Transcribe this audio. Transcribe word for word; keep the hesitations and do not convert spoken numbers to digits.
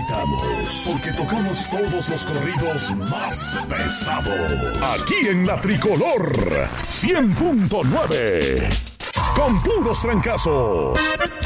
invitamos, porque tocamos todos los corridos más pesados. Aquí en La Tricolor, cien punto nueve. Con puros trancazos.